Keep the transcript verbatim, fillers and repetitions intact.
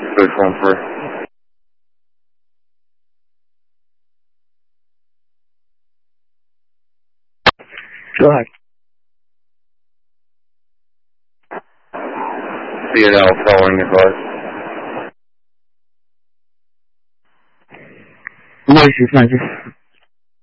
Switch one three. Go ahead. C and L following the card. What is your message?